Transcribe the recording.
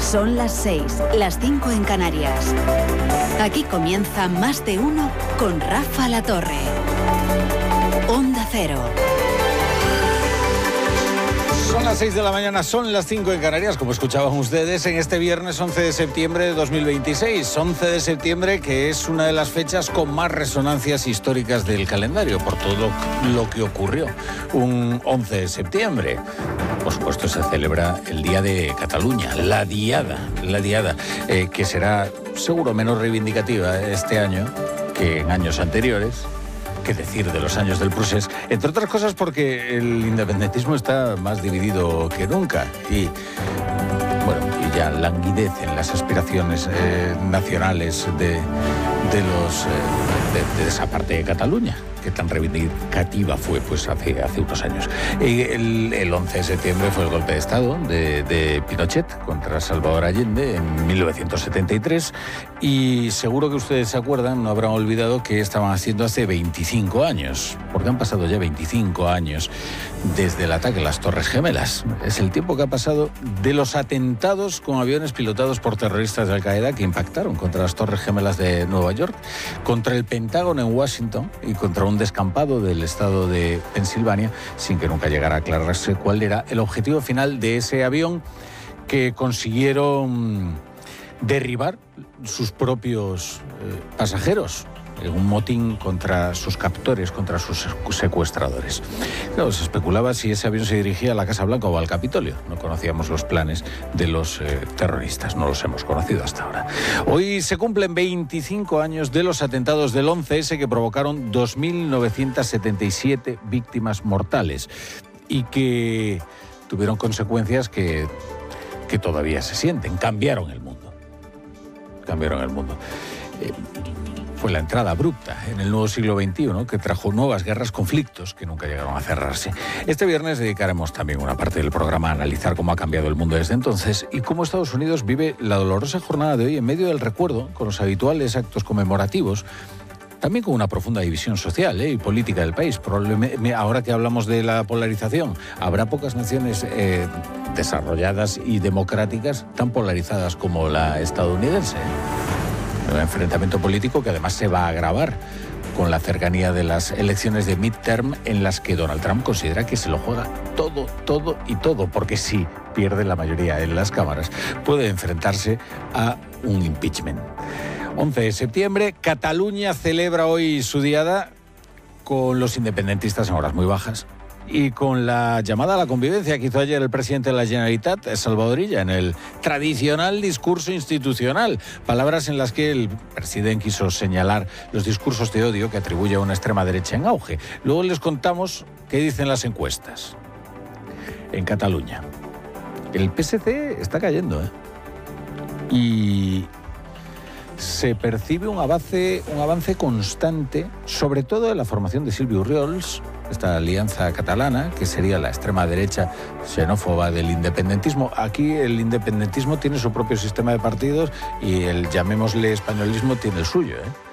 Son las 6, las 5 en Canarias. Aquí comienza Más de Uno con Rafa La Torre. Onda Cero. Son las 6 de la mañana, son las 5 en Canarias, como escuchaban ustedes, en este viernes 11 de septiembre de 2026. 11 de septiembre, que es una de las fechas con más resonancias históricas del calendario, por todo lo que ocurrió un 11 de septiembre. Por supuesto, se celebra el Día de Cataluña, la Diada, que será seguro menos reivindicativa este año que en años anteriores. ¿Qué decir de los años del Procés? Entre otras cosas porque el independentismo está más dividido que nunca y, bueno, y ya languidecen las aspiraciones nacionales de esa parte de Cataluña, que tan reivindicativa fue pues hace unos años. El 11 de septiembre fue el golpe de Estado de Pinochet contra Salvador Allende en 1973 y seguro que ustedes se acuerdan, no habrán olvidado que estaban haciendo hace 25 años, porque han pasado ya 25 años desde el ataque a las Torres Gemelas. Es el tiempo que ha pasado de los atentados con aviones pilotados por terroristas de Al-Qaeda que impactaron contra las Torres Gemelas de Nueva York, contra el Pentágono en Washington y contra un descampado del estado de Pensilvania, sin que nunca llegara a aclararse cuál era el objetivo final de ese avión que consiguieron derribar sus propios pasajeros en un motín contra sus captores, contra sus secuestradores. Claro, se especulaba si ese avión se dirigía a la Casa Blanca o al Capitolio. No conocíamos los planes de los terroristas, no los hemos conocido hasta ahora. Hoy se cumplen 25 años de los atentados del 11S que provocaron 2.977 víctimas mortales y que tuvieron consecuencias que todavía se sienten. Cambiaron el mundo. Fue la entrada abrupta en el nuevo siglo XXI que trajo nuevas guerras, conflictos que nunca llegaron a cerrarse. Este viernes dedicaremos también una parte del programa a analizar cómo ha cambiado el mundo desde entonces y cómo Estados Unidos vive la dolorosa jornada de hoy en medio del recuerdo, con los habituales actos conmemorativos, también con una profunda división social y política del país. Probablemente, ahora que hablamos de la polarización, habrá pocas naciones desarrolladas y democráticas tan polarizadas como la estadounidense. Un enfrentamiento político que además se va a agravar con la cercanía de las elecciones de midterm en las que Donald Trump considera que se lo juega todo, porque si pierde la mayoría en las cámaras, puede enfrentarse a un impeachment. 11 de septiembre, Cataluña celebra hoy su diada con los independentistas en horas muy bajas y con la llamada a la convivencia que hizo ayer el presidente de la Generalitat, Salvador Illa, en el tradicional discurso institucional. Palabras en las que el presidente quiso señalar los discursos de odio que atribuye a una extrema derecha en auge. Luego les contamos qué dicen las encuestas. En Cataluña, el PSC está cayendo, y se percibe un avance constante, sobre todo de la formación de Silvio Orriols, esta alianza catalana, que sería la extrema derecha xenófoba del independentismo. Aquí el independentismo tiene su propio sistema de partidos y el, llamémosle, españolismo tiene el suyo,